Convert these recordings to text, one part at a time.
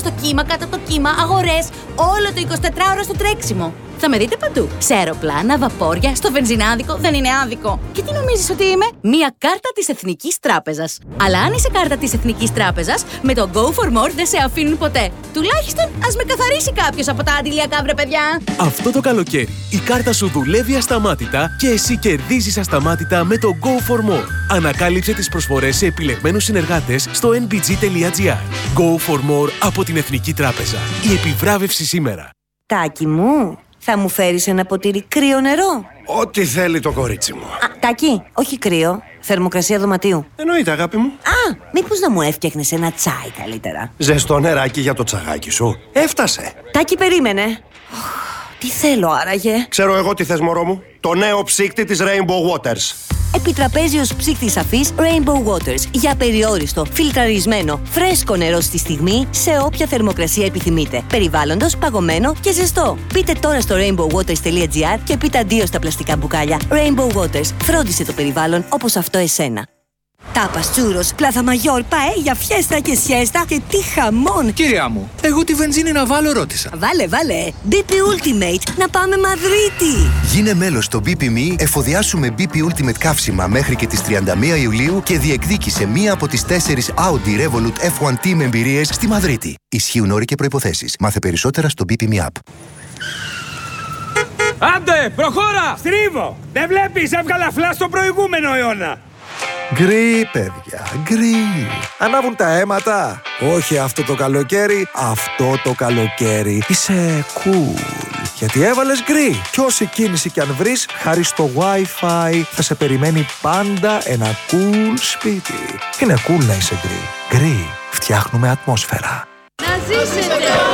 στο κύμα, κάτω από το κύμα, αγορές, όλο το 24ωρο στο τρέξιμο. Θα με δείτε παντού. Σε αεροπλάνα, βαπόρια, στο βενζινάδικο, δεν είναι άδικο. Και τι νομίζεις ότι είμαι? Μία κάρτα της Εθνικής Τράπεζας. Αλλά αν είσαι κάρτα της Εθνικής Τράπεζας, με το Go for More δεν σε αφήνουν ποτέ. Τουλάχιστον ας με καθαρίσει κάποιος από τα αντιλιακά, βρε παιδιά. Αυτό το καλοκαίρι η κάρτα σου δουλεύει ασταμάτητα και εσύ κερδίζεις ασταμάτητα με το Go for More. Ανακάλυψε τις προσφορές σε επιλεγμένους συνεργάτες στο nbg.gr. Go for More από την Εθνική Τράπεζα. Η επιβράβευση σήμερα. Τάκη μου, θα μου φέρεις ένα ποτήρι κρύο νερό? Ό,τι θέλει το κορίτσι μου. Τάκη, όχι κρύο. Θερμοκρασία δωματίου. Εννοείται, αγάπη μου. Μήπως να μου έφτιαχνες ένα τσάι καλύτερα? Ζεστό νεράκι για το τσαγάκι σου. Έφτασε. Τάκη, περίμενε. Τι θέλω άραγε? Ξέρω εγώ τι θες, μωρό μου. Το νέο ψύκτη της Rainbow Waters. Επιτραπέζιος ψύκτης αφής Rainbow Waters. Για περιόριστο, φιλτραρισμένο, φρέσκο νερό στη στιγμή, σε όποια θερμοκρασία επιθυμείτε. Περιβάλλοντος, παγωμένο και ζεστό. Μπείτε τώρα στο rainbowwaters.gr και πείτε αντίο στα πλαστικά μπουκάλια. Rainbow Waters. Φρόντισε το περιβάλλον όπως αυτό εσένα. Τάπας, τσούρος, πλάθα μαγιόρ, παέλια, φιέστα και σιέστα και τι χαμόν! Κυρία μου, εγώ τι βενζίνη να βάλω ρώτησα. Βάλε. BP Ultimate, να πάμε Μαδρίτη! Γίνε μέλος στο BP.me, εφοδιάσουμε BP Ultimate καύσιμα μέχρι και τις 31 Ιουλίου και διεκδίκησε μία από τις 4 Audi Revolut F1 Team εμπειρίες στη Μαδρίτη. Ισχύουν όροι και προϋποθέσεις. Μάθε περισσότερα στο BP.me app. Άντε, προχώρα! Στρίβω! Δεν βλέπεις, έβγαλα φλα στο προηγούμενο αιώνα! Γκρι, παιδιά, γκρι. Ανάβουν τα αίματα. Όχι αυτό το καλοκαίρι, αυτό το καλοκαίρι. Είσαι cool. Γιατί έβαλες γκρι. Κι όση κίνηση κι αν βρεις, χάρη στο Wi-Fi, θα σε περιμένει πάντα ένα cool σπίτι. Είναι cool να είσαι γκρι. Γκρι. Φτιάχνουμε ατμόσφαιρα. Να ζήσετε!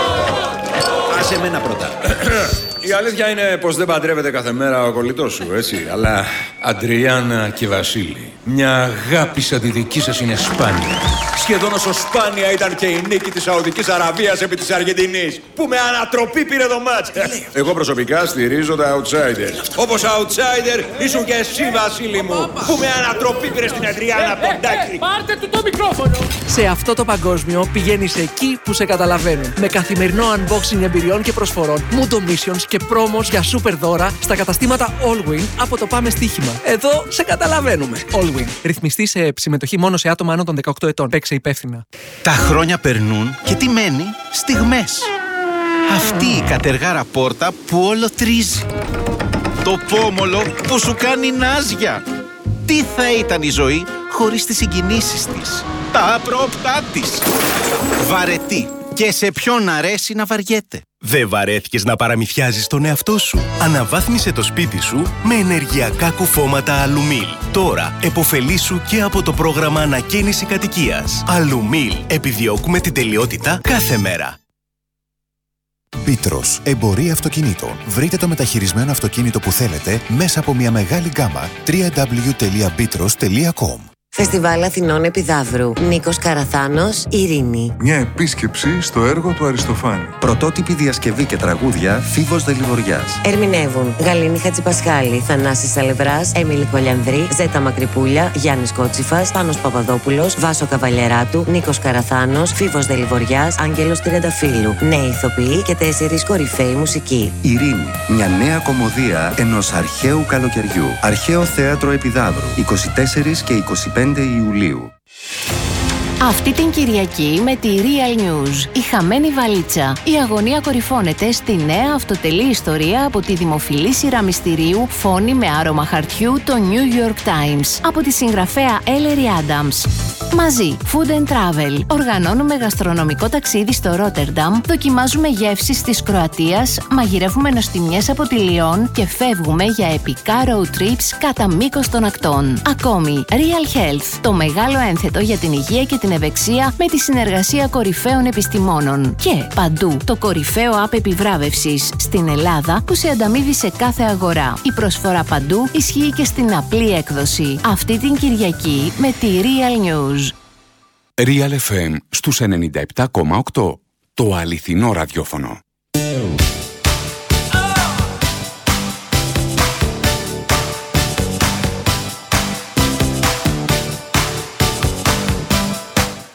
Άσε εμένα πρώτα. Η αλήθεια είναι πως δεν παντρεύεται κάθε μέρα ο κολλητός σου, έτσι. Αλλά Αντριάννα και Βασίλη, μια αγάπη σαν τη δική σας είναι σπάνια. Σχεδόν όσο σπάνια ήταν και η νίκη της Σαουδικής Αραβίας επί της Αργεντινής, που με ανατροπή πήρε το μάτς. Εγώ προσωπικά στηρίζω τα outsider. Όπως outsider ήσουν και εσύ, Βασίλη μου, που με ανατροπή πήρε στην Αντριάννα τον Τάκη. Πάρτε του το μικρόφωνο! Σε αυτό το παγκόσμιο πηγαίνεις εκεί που σε καταλαβαίνουν. Με καθημερινό unboxing εμπειριών και προσφορών, Mundo Missions και πρόμος για super δώρα στα καταστήματα Allwin από το Πάμε Στοίχημα. Εδώ σε καταλαβαίνουμε. Allwin. Ρυθμιστή σε συμμετοχή μόνο σε άτομα άνω των 18 ετών. Παίξε υπεύθυνα. Τα χρόνια περνούν και τι μένει? Στιγμές. Αυτή η κατεργάρα πόρτα που όλο τρίζει. Το πόμολο που σου κάνει νάζια. Τι θα ήταν η ζωή χωρίς τις συγκινήσεις της, τα απρόπτά της. Βαρετή. Και σε ποιον αρέσει να βαριέται. Δεν βαρέθηκες να παραμυθιάζεις τον εαυτό σου? Αναβάθμισε το σπίτι σου με ενεργειακά κουφώματα Αλουμίλ. Τώρα επωφελήσου και από το πρόγραμμα ανακαίνιση κατοικίας. Αλουμίλ. Επιδιώκουμε την τελειότητα κάθε μέρα. Πίτρος, εμπορία αυτοκινήτων. Βρείτε το μεταχειρισμένο αυτοκίνητο που θέλετε μέσα από μια μεγάλη γκάμα. www.bitros.com. Φεστιβάλ Αθηνών Επιδαύρου. Νίκος Καραθάνος, Ειρήνη. Μια επίσκεψη στο έργο του Αριστοφάνη. Πρωτότυπη διασκευή και τραγούδια, Φίβος Δελιβοριάς. Ερμηνεύουν Γαλήνη Χατζηπασχάλη, Θανάσης Σαλευράς, Έμιλη Κολιανδρή, Ζέτα Μακρυπούλια, Γιάννης Κότσιφας, Πάνος Παπαδόπουλος, Βάσο Καβαλιαράτου, Νίκος Καραθάνος, Φίβος Δελιβοριάς, Άγγελος Τριανταφύλου. Νέοι ηθοποιοί και 4 κορυφαίοι μουσικοί. Ειρήνη. Μια νέα κωμωδία ενός αρχαίου καλοκαιριού. Αρχαίο Θέατρο Επιδαύρου. 24 και 25 Ιουλίου. Αυτή την Κυριακή με τη Real News, η χαμένη βαλίτσα. Η αγωνία κορυφώνεται στη νέα αυτοτελή ιστορία από τη δημοφιλή σειρά μυστηρίου Φόνη με άρωμα χαρτιού, το New York Times, από τη συγγραφέα Ellery Adams. Μαζί, Food and Travel. Οργανώνουμε γαστρονομικό ταξίδι στο Ρότερνταμ, δοκιμάζουμε γεύσεις της Κροατίας, μαγειρεύουμε νοστιμιές από τη Λιόν και φεύγουμε για επικά road trips κατά μήκος των ακτών. Ακόμη, Real Health, το μεγάλο ένθετο για την υγεία και την ευεξία με τη συνεργασία κορυφαίων επιστημόνων. Και παντού, το κορυφαίο app επιβράβευσης στην Ελλάδα που σε ανταμείβει σε κάθε αγορά. Η προσφορά παντού ισχύει και στην απλή έκδοση. Αυτή την Κυριακή με τη Real News. Real FM στους 97,8. Το αληθινό ραδιόφωνο.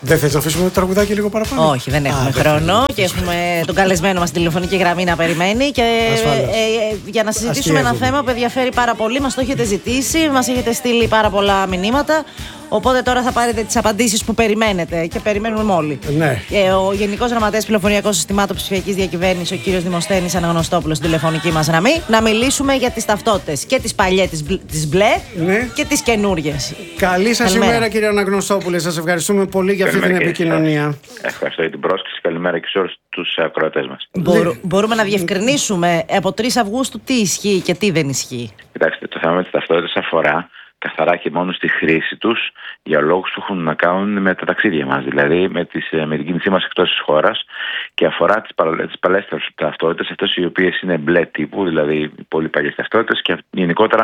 Δεν θες να αφήσουμε το τραγουδάκι λίγο παραπάνω? Όχι, δεν έχουμε χρόνο και έχουμε τον καλεσμένο μας στη τηλεφωνική γραμμή να περιμένει. Και για να συζητήσουμε ένα θέμα που ενδιαφέρει πάρα πολύ, μας το έχετε ζητήσει, μας έχετε στείλει πάρα πολλά μηνύματα. Οπότε τώρα θα πάρετε τις απαντήσεις που περιμένετε και περιμένουμε όλοι. Ναι. Ο Γενικός Γραμματέας Πληροφοριακών Συστημάτων Ψηφιακής Διακυβέρνησης, ο κύριος Δημοσθένης Αναγνωστόπουλος, στην τηλεφωνική μας γραμμή, να μιλήσουμε για τις ταυτότητες και τις παλιές, τις μπλε, και τις καινούριες. Καλή σας ημέρα, κύριε Αναγνωστόπουλε. Σας ευχαριστούμε πολύ για αυτή την επικοινωνία. Ευχαριστώ για την πρόσκληση. Καλημέρα και σε όλους τους ακροατές μας. Μπορούμε να διευκρινίσουμε από 3 Αυγούστου τι ισχύει και τι δεν ισχύει? Κοιτάξτε, το θέμα με τις ταυτότητες αφορά καθαρά και μόνο στη χρήση τους για λόγους που έχουν να κάνουν με τα ταξίδια μας, δηλαδή με την κίνησή μας εκτός της χώρας, και αφορά τις παλαιές ταυτότητες, αυτές οι οποίες είναι μπλε τύπου, δηλαδή οι πολύ παλιές ταυτότητες, και γενικότερα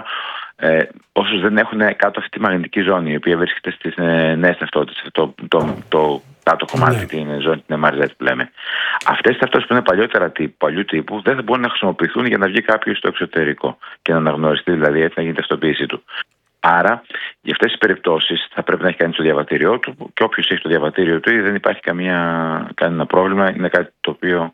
όσους δεν έχουν κάτω αυτή τη μαγνητική ζώνη, η οποία βρίσκεται στις νέες ταυτότητες, το κάτω κομμάτι, την ζώνη, την MRZ που λέμε. Αυτές οι ταυτότητες που είναι παλιού τύπου δεν θα μπορούν να χρησιμοποιηθούν για να βγει κάποιος στο εξωτερικό και να αναγνωριστεί, δηλαδή έτσι να γίνει η ταυτοποίησή του. Άρα, για αυτές τις περιπτώσεις θα πρέπει να έχει κάνει το διαβατήριό του, και όποιος έχει το διαβατήριο του, δεν υπάρχει κανένα πρόβλημα. Είναι κάτι το οποίο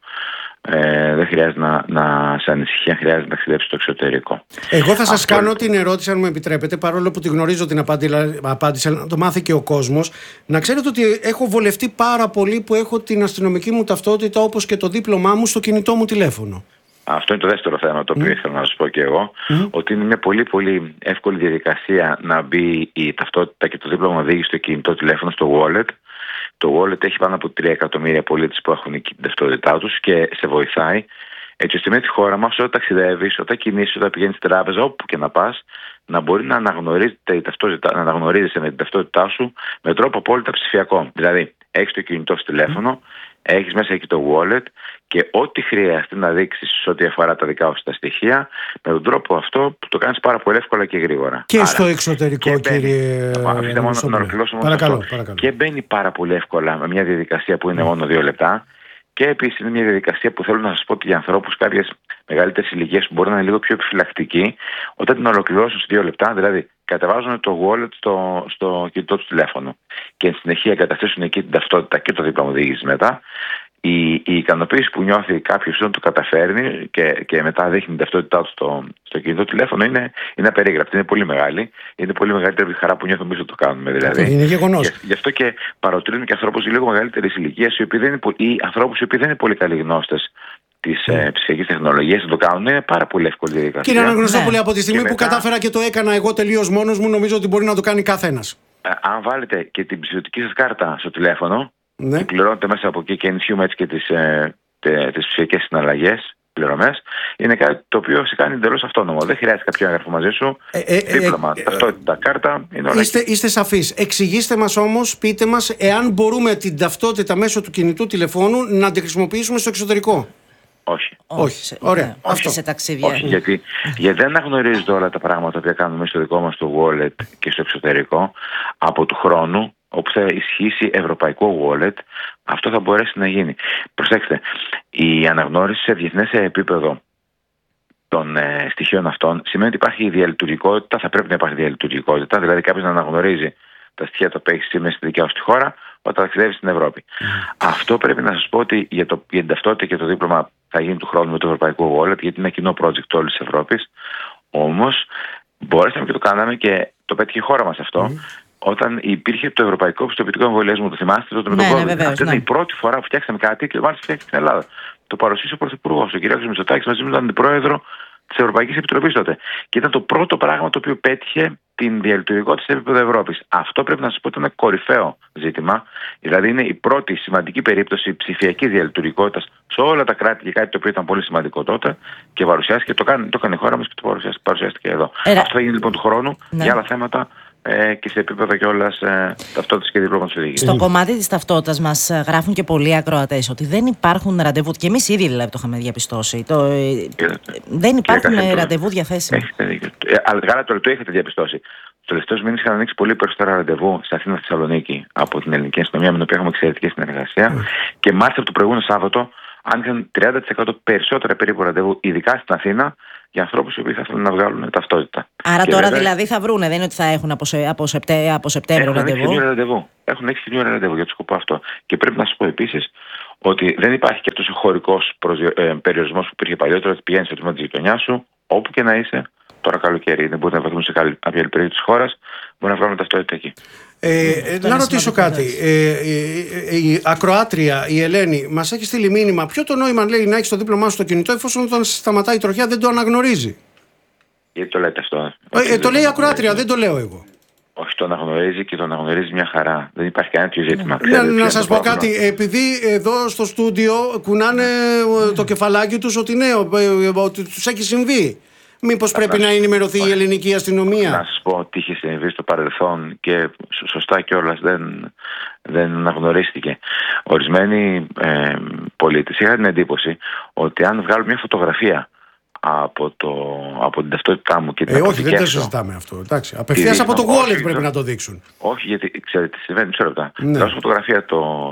δεν χρειάζεται να σε ανησυχεί αν χρειάζεται να ταξιδέψει στο εξωτερικό. Εγώ θα σας κάνω την ερώτηση, αν μου επιτρέπετε, παρόλο που τη γνωρίζω την απάντηση, να το μάθει και ο κόσμος. Να ξέρετε ότι έχω βολευτεί πάρα πολύ που έχω την αστυνομική μου ταυτότητα, όπως και το δίπλωμά μου, στο κινητό μου τηλέφωνο. Αυτό είναι το δεύτερο θέμα το οποίο ήθελα να σας πω και εγώ, ότι είναι μια πολύ πολύ εύκολη διαδικασία να μπει η ταυτότητα και το δίπλωμα οδήγηση στο κινητό τηλέφωνο, στο wallet. Το wallet έχει πάνω από 3 εκατομμύρια πολίτες που έχουν εκεί την ταυτότητά τους και σε βοηθάει έτσι ώστε με τη χώρα μας, όταν ταξιδεύεις, όταν κινείσαι, όταν πηγαίνεις στην τράπεζα, όπου και να πας, να μπορεί να αναγνωρίζεσαι με την ταυτότητά σου με τρόπο απόλυτα ψηφιακό. Δηλαδή, έχεις το κινητό στο τηλέφωνο, έχεις μέσα εκεί το wallet, και ό,τι χρειάζεται να δείξεις ό,τι αφορά τα δικά σου τα στοιχεία, με τον τρόπο αυτό που το κάνεις πάρα πολύ εύκολα και γρήγορα. Και άρα, στο εξωτερικό, κύριε. Αφήστε μόνο να ολοκληρώσω μόνο αυτό. Και μπαίνει πάρα πολύ εύκολα με μια διαδικασία που είναι μόνο 2 λεπτά. Και επίσης είναι μια διαδικασία που θέλω να σας πω ότι για ανθρώπους κάποιες μεγαλύτερες ηλικίες που μπορεί να είναι λίγο πιο επιφυλακτικοί, όταν την ολοκληρώσουν σε 2 λεπτά, δηλαδή κατεβάζουν το wallet στο κινητό του τηλέφωνο και εν συνεχεία καταθέσουν εκεί την ταυτότητα και το δίπλωμα οδήγησης μετά, η ικανοποίηση που νιώθει κάποιος όταν το καταφέρνει και μετά δείχνει την ταυτότητά του στο κινητό τηλέφωνο είναι απερίγραπτη, είναι πολύ μεγάλη. Είναι πολύ μεγαλύτερη από τη χαρά που νιώθουμε εμείς όταν το κάνουμε. Δηλαδή. Είναι γεγονός. Γι' αυτό και παροτρύνουν και ανθρώπους λίγο μεγαλύτερης ηλικίας, ή ανθρώπους οι οποίοι δεν είναι πολύ καλοί γνώστες της ψηφιακής τεχνολογίας, να το κάνουν. Είναι πάρα πολύ εύκολη διαδικασία. Κύριε Αναγνωστόπουλε, από τη στιγμή που κατάφερα και το έκανα εγώ τελείως μόνος μου, νομίζω ότι μπορεί να το κάνει καθένας. Αν βάλετε και την ψηφιακή σας κάρτα στο τηλέφωνο, και πληρώνετε μέσα από εκεί και ενισχύουμε έτσι και τις ψηφιακές συναλλαγές, πληρωμές, είναι κάτι το οποίο σε κάνει εντελώς αυτόνομο. Δεν χρειάζεται κάποιο έγγραφο μαζί σου. Δίπλωμα, ταυτότητα, κάρτα, είναι όλα. Είστε σαφείς. Εξηγήστε μας όμως, πείτε μας, εάν μπορούμε την ταυτότητα μέσω του κινητού τηλεφώνου να τη χρησιμοποιήσουμε στο εξωτερικό. Όχι. Ωραία. Όχι σε ταξίδια. Όχι, γιατί δεν αναγνωρίζετε όλα τα πράγματα που κάνουμε στο δικό μας το wallet και στο εξωτερικό. Από του χρόνου, όπου θα ισχύσει ευρωπαϊκό wallet, αυτό θα μπορέσει να γίνει. Προσέξτε, η αναγνώριση σε διεθνές επίπεδο των στοιχείων αυτών σημαίνει ότι υπάρχει διαλειτουργικότητα, θα πρέπει να υπάρχει διαλειτουργικότητα, δηλαδή κάποιος να αναγνωρίζει τα στοιχεία τα οποία έχει σήμερα στη δικιά σου τη χώρα όταν ταξιδεύει στην Ευρώπη. Αυτό πρέπει να σας πω ότι για την ταυτότητα και το δίπλωμα θα γίνει του χρόνου με το ευρωπαϊκό wallet, γιατί είναι κοινό project όλης της Ευρώπης. Όμως μπορέσαμε και το κάναμε και το πέτυχε η χώρα μας αυτό. Όταν υπήρχε το ευρωπαϊκό πιστοποιητικό εμβολιασμού, το θυμάστε τότε με τον COVID. Αυτή ήταν η πρώτη φορά που φτιάξαμε κάτι και μάλιστα φτιάξαμε στην Ελλάδα. Το παρουσίασε ο Πρωθυπουργός, ο κ. Μητσοτάκης, μαζί με τον Αντιπρόεδρο της Ευρωπαϊκής Επιτροπής τότε. Και ήταν το πρώτο πράγμα το οποίο πέτυχε την διαλειτουργικότητα σε επίπεδο Ευρώπης. Αυτό πρέπει να σας πω ότι είναι κορυφαίο ζήτημα. Δηλαδή είναι η πρώτη σημαντική περίπτωση ψηφιακής διαλειτουργικότητας σε όλα τα κράτη και κάτι το οποίο ήταν πολύ σημαντικό τότε και παρουσιάστηκε. Το έκανε η χώρα μας και το παρουσιάστηκε εδώ. Αυτό θα γίνει λοιπόν του χρόνου για άλλα θέματα. Και σε επίπεδο κιόλας ταυτότητας και δίπλωματος οδήγησης. Στο κομμάτι της ταυτότητας μας γράφουν και πολλοί ακροατές ότι δεν υπάρχουν ραντεβού. Και εμείς ήδη δηλαδή το είχαμε διαπιστώσει. Δεν υπάρχουν ραντεβού διαθέσιμα. Έχετε δίκιο. Αλλά το είχατε διαπιστώσει. Τους τελευταίους μήνες είχαν ανοίξει πολύ περισσότερα ραντεβού σε Αθήνα, Θεσσαλονίκη από την ελληνική αστυνομία, με την οποία έχουμε εξαιρετική συνεργασία. Και μάλιστα από το προηγούμενο Σάββατο άνοιγαν 30% περισσότερα περίπου ραντεβού, ειδικά στην Αθήνα, για ανθρώπους οι οποίοι θα θέλουν να βγάλουν ταυτότητα. Άρα τώρα δηλαδή θα βρούνε, δεν είναι ότι θα έχουν από Σεπτέμβριο ραντεβού. Έχουν 6 Ιουνίου ραντεβού για το σκοπό αυτό. Και πρέπει να σας πω επίσης ότι δεν υπάρχει και αυτός ο χωρικός περιορισμός που υπήρχε παλιότερα, ότι πηγαίνεις στο τμήμα της γειτονιάς σου, όπου και να είσαι. Τώρα καλοκαίρι δεν μπορεί να βρεθούν σε κάποια άλλη περιοχή της χώρας, μπορεί να βγάλουν ταυτότητα εκεί. Να ρωτήσω κάτι. Η ακροάτρια, η Ελένη, μας έχει στείλει μήνυμα. Ποιο το νόημα, λέει, να έχει το δίπλωμά σου στο κινητό, εφόσον όταν σταματάει η τροχιά δεν το αναγνωρίζει? Γιατί το λέτε αυτό? Το λέει η ακροάτρια, δεν το λέω εγώ. Όχι, το αναγνωρίζει και το αναγνωρίζει μια χαρά. Δεν υπάρχει κανένα τέτοιο ζήτημα. Να σας πω κάτι. Επειδή εδώ στο στούντιο κουνάνε το κεφαλάκι τους ότι ναι, ότι τους έχει συμβεί. Μήπως πρέπει να ενημερωθεί η ελληνική αστυνομία? Να σας πω τι είχε συμβεί στο παρελθόν και σωστά κιόλας δεν αναγνωρίστηκε. Ορισμένοι πολίτες είχαν την εντύπωση ότι αν βγάλουν μια φωτογραφία από την ταυτότητά μου και την όχι, δεν το συζητάμε αυτό. Απευθείας από το wallet πρέπει να το δείξουν. Όχι, γιατί ξέρετε τι συμβαίνει, μισό λεπτά. Βγάζεις φωτογραφία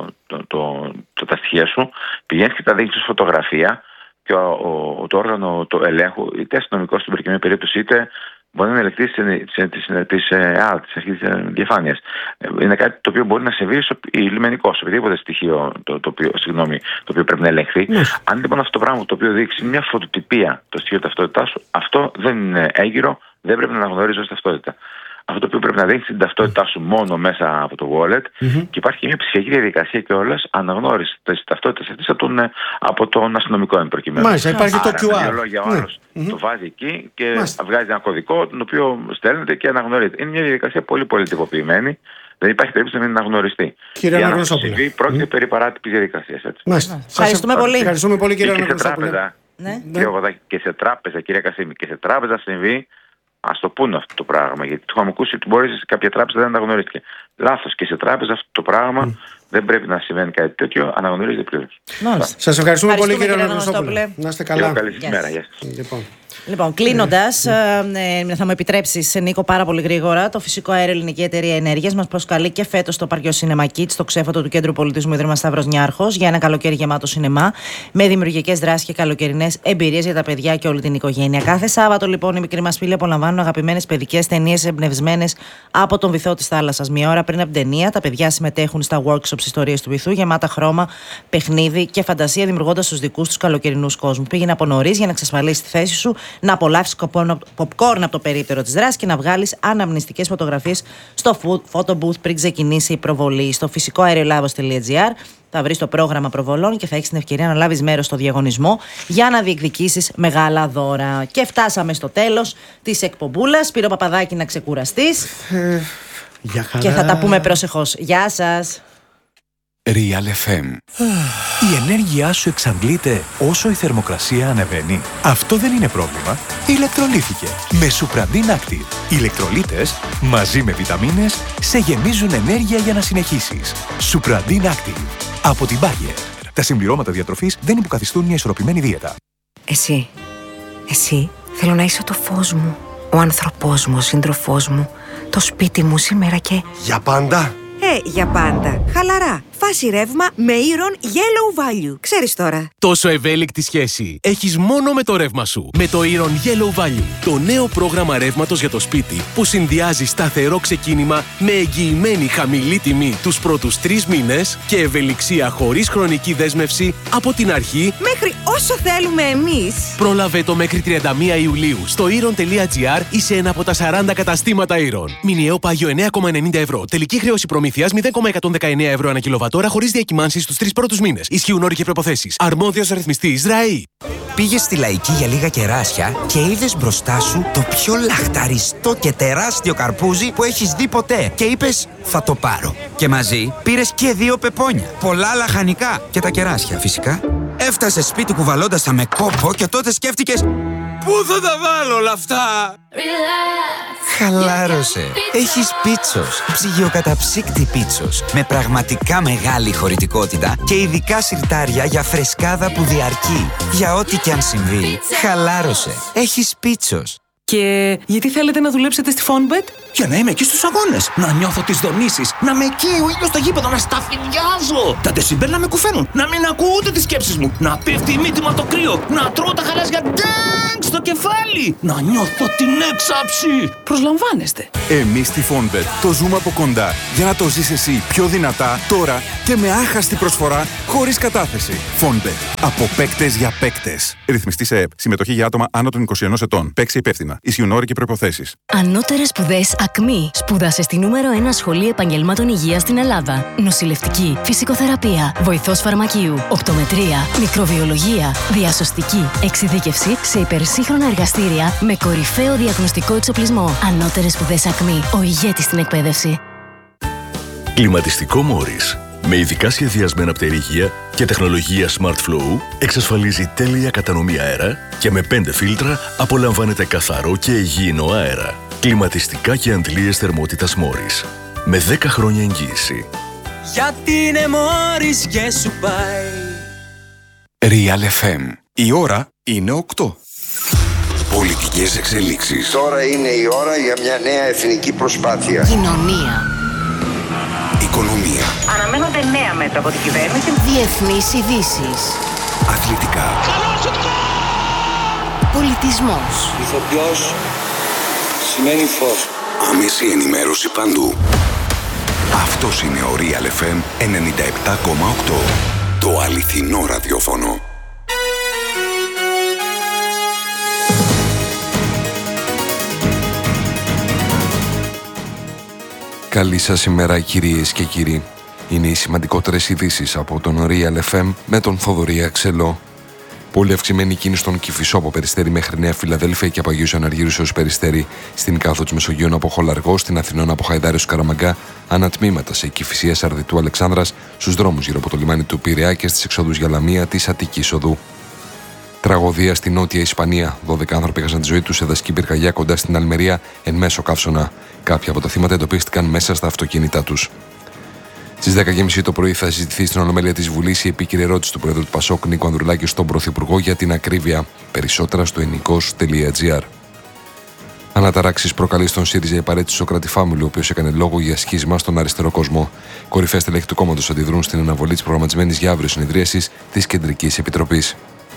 τα στοιχεία σου, πηγαίνεις και τα δείχνεις ως φωτογραφία και το όργανο του ελέγχου, είτε αστυνομικό στην προκειμένη περίπτωση, είτε μπορεί να ελεγχθεί της αρχής διαφάνειας. Είναι κάτι το οποίο μπορεί να συμβεί λιμενικό, σε οποιοδήποτε στοιχείο το οποίο πρέπει να ελεγχθεί. Αν λοιπόν αυτό το πράγμα το οποίο δείξει μια φωτοτυπία το στοιχείο ταυτότητάς σου, αυτό δεν είναι έγκυρο, δεν πρέπει να αναγνωρίζει ως ταυτότητα. Αυτό το οποίο πρέπει να δείξει την ταυτότητά σου μόνο μέσα από το wallet και υπάρχει και μια ψηφιακή διαδικασία κιόλας αναγνώριση της ταυτότητας αυτής από τον αστυνομικό εν προκειμένου. Μάλιστα, υπάρχει το QR. Με λόγια, ο άλλος το βάζει εκεί και βγάζει ένα κωδικό, τον οποίο στέλνεται και αναγνωρίζεται. Είναι μια διαδικασία πολύ πολύ τυποποιημένη. Δεν υπάρχει περίπτωση να μην αναγνωριστεί. Κύριε Αναγνωστόπουλε, πρόκειται περί παράτυπης διαδικασίας. Ευχαριστούμε πολύ. Ευχαριστούμε πολύ, κύριε Αναγνωστόπουλε. Και σε τράπεζα, κύριε Κασίμη, και σε τράπεζα συμβεί. Ας το πούνε αυτό το πράγμα, γιατί το έχουμε ακούσει ότι μπορεί σε κάποια τράπεζα δεν αναγνωρίστηκε. Λάθος, και σε τράπεζα αυτό το πράγμα δεν πρέπει να συμβαίνει κάτι τέτοιο, αναγνωρίζεται πλήρως. Σας ευχαριστούμε πολύ, κύριε Αναγνωστόπουλε. Να είστε καλά. Καλή ημέρα, γεια σας. Λοιπόν, κλείνοντας, θα μου επιτρέψεις, Νίκο, πάρα πολύ γρήγορα, το Φυσικό Αέριο Ελληνική Εταιρεία Ενέργειας μας προσκαλεί και φέτος στο Παρκείο Σινεμά Kids, στο ξέφωτο του Κέντρου Πολιτισμού Ιδρύμα Σταύρος Νιάρχος, για ένα καλοκαίρι γεμάτο σινεμά, με δημιουργικές δράσεις και καλοκαιρινές εμπειρίες για τα παιδιά και όλη την οικογένεια. Κάθε Σάββατο, λοιπόν, οι μικροί μας φίλοι απολαμβάνουν αγαπημένες παιδικές ταινίες εμπνευσμένες από τον βυθό της θάλασσας. Μία ώρα πριν από την ταινία, τα παιδιά συμμετέχουν στα workshops ιστορίες του βυθού, γεμάτα χρώμα, παιχνίδι και φαντασία, δημιουργώντας τους δικούς τους καλοκαιρινούς κόσμους. Πήγαινε από νωρίς για να εξασφαλίσει τη θέση σου, να απολαύσεις popcorn από το περίπτερο της δράσης και να βγάλεις αναμνηστικές φωτογραφίες στο photo booth πριν ξεκινήσει η προβολή. Στο φυσικοαεριολάβος.gr θα βρεις το πρόγραμμα προβολών και θα έχεις την ευκαιρία να λάβεις μέρος στο διαγωνισμό για να διεκδικήσεις μεγάλα δώρα. Και φτάσαμε στο τέλος της εκπομπούλας. Σπύρο Παπαδάκη, να ξεκουραστείς. Και θα τα πούμε προσεχώς. Γεια σας. Real FM. Η ενέργειά σου εξαντλείται όσο η θερμοκρασία ανεβαίνει. Αυτό δεν είναι πρόβλημα. Ηλεκτρολύθηκε με Supradin Active. Οι ηλεκτρολίτες μαζί με βιταμίνες σε γεμίζουν ενέργεια για να συνεχίσεις. Supradin Active. Από την Bayer. Τα συμπληρώματα διατροφής δεν υποκαθιστούν μια ισορροπημένη δίαιτα. Εσύ, θέλω να είσαι το φως μου, ο άνθρωπός μου, ο σύντροφός μου, το σπίτι μου σήμερα και... Για πάντα. Για πάντα. Χαλαρά. Φάση ρεύμα με Iron Yellow Value. Ξέρεις τώρα. Τόσο ευέλικτη σχέση έχεις μόνο με το ρεύμα σου. Με το Iron Yellow Value. Το νέο πρόγραμμα ρεύματος για το σπίτι που συνδυάζει σταθερό ξεκίνημα με εγγυημένη χαμηλή τιμή τους πρώτους 3 μήνες και ευελιξία χωρίς χρονική δέσμευση από την αρχή μέχρι όσο θέλουμε εμείς. Πρόλαβε το μέχρι 31 Ιουλίου στο iron.gr ή σε ένα από τα 40 καταστήματα Iron. Μηνιαίο πάγιο 9,90 ευρώ. Τελική χρέωση προμήθειας 0,119 ευρώ ανά κιλοβατόρα χωρίς διακυμάνσεις στους 3 πρώτους μήνες. Ισχύουν όροι και προϋποθέσεις. Αρμόδιος ρυθμιστής ΡΑΗ. Πήγες στη Λαϊκή για λίγα κεράσια και είδες μπροστά σου το πιο λαχταριστό και τεράστιο καρπούζι που έχεις δει ποτέ. Και είπες, θα το πάρω. Και μαζί πήρες και 2 πεπόνια. Πολλά λαχανικά. Και τα κεράσια φυσικά. Έφτασες σπίτι κουβαλώντας τα με κόπο και τότε σκέφτηκες, πού θα τα βάλω όλα αυτά. Χαλάρωσε. Έχεις Πίτσος. Ψυγειοκαταψύκτη Πίτσος. Με πραγματικά μεγάλη χωρητικότητα και ειδικά σιρτάρια για φρεσκάδα που διαρκεί. Για ό,τι και αν συμβεί, χαλάρωσε. Έχεις Πίτσος. Και γιατί θέλετε να δουλέψετε στη Fonbet? Για να είμαι εκεί στους αγώνες, να νιώθω τις δονήσεις, να με καίει ο ήλιος στο γήπεδο, να σταφυλιάζω. Τα ντεσιμπέλ να με κουφαίνουν, να μην ακούω ούτε τις σκέψεις μου, να πέφτει η μύτη μου από το κρύο, να τρώω τα γαλάζια ντάγκ στο κεφάλι, να νιώθω την έξαψη. Προσλαμβάνεστε. Εμείς στη Fonbet το ζούμε από κοντά για να το ζεις εσύ πιο δυνατά, τώρα και με άχαστη προσφορά, χωρίς κατάθεση. Fonbet. Από παίκτες για παίκτες. Ρυθμιστή σε ΕΕΠ. Συμμετοχή για άτομα άνω των 21 ετών. Παίξε υπεύθυνα. Ισχύουν όροι και προϋποθέσεις. Ανώτερες σπουδές ΑΚΜΗ. Σπούδασε στη νούμερο 1 σχολή επαγγελμάτων υγείας στην Ελλάδα. Νοσηλευτική, φυσικοθεραπεία, βοηθός φαρμακείου, οπτομετρία, μικροβιολογία, διασωστική, εξειδίκευση σε υπερσύγχρονα εργαστήρια με κορυφαίο διαγνωστικό εξοπλισμό. Ανώτερες σπουδές ΑΚΜΗ. Ο ηγέτης στην εκπαίδευση. Κλιματιστικό Μόρις. Με ειδικά σχεδιασμένα πτερίγια και τεχνολογία Smart Flow εξασφαλίζει τέλεια κατανομή αέρα και με 5 φίλτρα απολαμβάνετε καθαρό και υγιεινό αέρα. Κλιματιστικά και αντλίες θερμότητας Μόρις. Με 10 χρόνια εγγύηση. Γιατί είναι Μόρις και σου πάει. Real FM. Η ώρα είναι 8. Πολιτικές εξελίξεις. Τώρα είναι η ώρα για μια νέα εθνική προσπάθεια. Κοινωνία. Οικονομία. Αναμένονται νέα μέτρα από την κυβέρνηση. Διεθνείς ειδήσεις. Αθλητικά. Πολιτισμός. Ηθοποιός σημαίνει φως. Άμεση ενημέρωση παντού. Αυτός είναι ο Real FM 97,8. Το αληθινό ραδιόφωνο. Καλή σας ημέρα κυρίες και κύριοι. Είναι οι σημαντικότερες ειδήσεις από τον Real FM με τον Θοδωρή Αξελό. Πολύ αυξημένη κίνηση στον Κηφισό από Περιστέρι μέχρι Νέα Φιλαδέλφια και από Αγίους Αναργύρους έως Περιστέρι, στην Κάθο της Μεσογείων από Χολαργό, στην Αθηνών από Χαϊδάρη έως Καραμαγκά, ανατμήματα σε Κηφισία Σαρδιτού Αλεξάνδρας, στους δρόμους γύρω από το λιμάνι του Πειραιά και στις εξόδους για Λαμία της Αττικής Οδού. Τραγωδία στη Νότια Ισπανία. 12 άνθρωποι έχασαν τη ζωή τους σε δασική πυρκαγιά κοντά στην Αλμερία εν μέσω καύσωνα. Κάποια από τα θύματα εντοπίστηκαν μέσα στα αυτοκίνητά τους. Στις 10.30 το πρωί θα συζητηθεί στην Ολομέλεια της Βουλής η επίκαιρη ερώτηση του Πρόεδρου του Πασόκ Νίκου Ανδρουλάκη στον Πρωθυπουργό για την ακρίβεια. Περισσότερα στο ενικός.gr. Αναταράξεις προκαλεί στον ΣΥΡΙΖΑ η παρέτηση του Σοκράτη Φάμουλου, ο οποίος έκανε λόγο για σχίσμα στον αριστερό κόσμο. Κορυφαία στελέχη του κόμματος αντιδρούν στην αναβολή της προγραμματισμένης για αύριο συνεδρίασης της Κεντρικής Επιτροπής.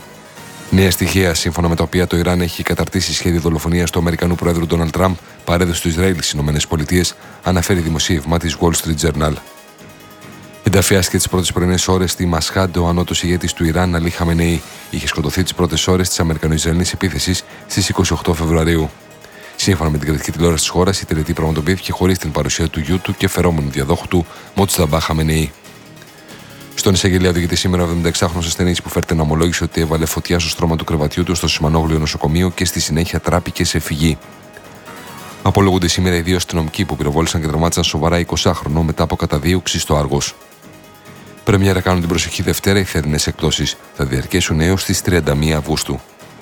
Νέα στοιχεία, σύμφωνα με τα οποία το Ιράν έχει καταρτήσει σχέδιο δολοφονίας του Αμερικανού Πρόεδρου Ντόναλντ Τραμπ, παρέδωσε του Ισραήλ στις ΗΠΑ, αναφέρει δημοσίευμα της Wall Street Journal. Ενταφιάστηκε τις πρώτες πρωινές ώρες στη Μασχάντ ο ανώτος ηγέτης του Ιράν, Αλί Χαμενεϊ. Είχε σκοτωθεί τις πρώτες ώρες της Αμερικανο-Ισραηλινής επίθεσης στις 28 Φεβρουαρίου. Σύμφωνα με την κρατική τηλεόραση της χώρας, η τελετή πραγματοποιήθηκε χωρίς την παρουσία του γιού του και φερόμενου διαδόχου του, Μοτσταμπά Χαμενεϊ. Στον εισαγγελέα οδηγείται σήμερα ο 76χρονος ασθενής που φέρεται να ομολόγησε ότι έβαλε φωτιά στο στρώμα του κρεβατιού του στο Σιμανόγλιο νοσοκομείο και στη συνέχεια τράπηκε σε φυγή. Απολογούνται σήμερα οι δύο αστυνομικοί που πυροβόλησαν και τραυμάτισαν σοβαρά 20χρονο μετά από καταδίωξη στο Άργος. Πρεμιέρα κάνουν την προσεχή Δευτέρα οι θερινές εκπτώσεις. Θα διαρκέσουν έως τις 31 Αυγούστου.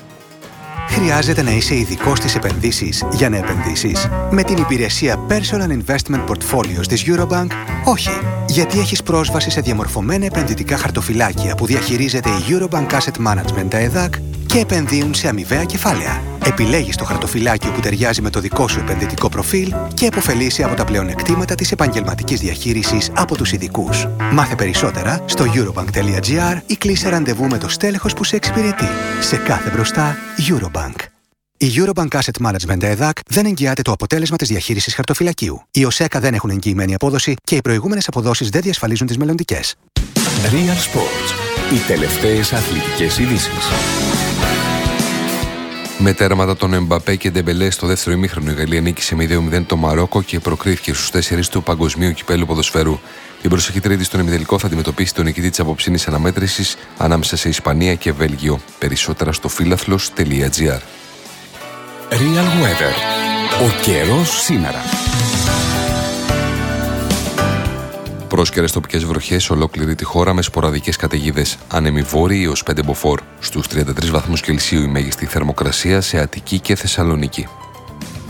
Χρειάζεται να είσαι ειδικός στις επενδύσεις για να επενδύσεις. Με την υπηρεσία Personal Investment Portfolios της Eurobank, όχι. Γιατί έχεις πρόσβαση σε διαμορφωμένα επενδυτικά χαρτοφυλάκια που διαχειρίζεται η Eurobank Asset Management, τα ΕΔΑΚ, και επενδύουν σε αμοιβαία κεφάλαια. Επιλέγεις το χαρτοφυλάκιο που ταιριάζει με το δικό σου επενδυτικό προφίλ και επωφελείσαι από τα πλεονεκτήματα της επαγγελματικής διαχείρισης από τους ειδικούς. Μάθε περισσότερα στο eurobank.gr ή κλείσε ραντεβού με το στέλεχος που σε εξυπηρετεί. Σε κάθε μπροστά, Eurobank. Η Eurobank Asset Management ΕΔΑΚ δεν εγγυάται το αποτέλεσμα της διαχείρισης χαρτοφυλακίου. Οι ΟΣΕΚΑ δεν έχουν εγγυημένη απόδοση και οι προηγούμενες αποδόσεις δεν διασφαλίζουν τις μελλοντικές. Real Sports. Οι τελευταίες αθλητικές ειδήσεις. Με τέρματα των Εμπαπέ και Ντεμπελέ στο δεύτερο ημίχρονο, η Γαλλία νίκησε με 2-0 το Μαρόκο και προκρίθηκε στους 4 του Παγκοσμίου Κυπέλλου Ποδοσφαίρου. Την προσεχή Τρίτη στον ημιτελικό θα αντιμετωπίσει τον νικητή της απόψινης αναμέτρησης ανάμεσα σε Ισπανία και Βέλγιο. Περισσότερα στο φίλαθλος.gr. Real Weather. Ο καιρός σήμερα. Πρόσκαιρες τοπικές βροχές σε ολόκληρη τη χώρα με σποραδικές καταιγίδες. Άνεμοι βόρειοι έως 5 μποφόρ. Στους 33 βαθμούς Κελσίου η μέγιστη θερμοκρασία σε Αττική και Θεσσαλονίκη.